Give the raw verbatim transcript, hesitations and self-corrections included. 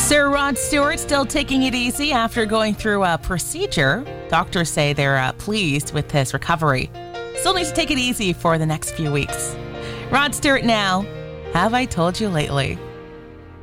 Sir Rod Stewart still taking it easy after going through a procedure. Doctors say they're uh, pleased with his recovery. Still needs to take it easy for the next few weeks. Rod Stewart now. Have I told you lately?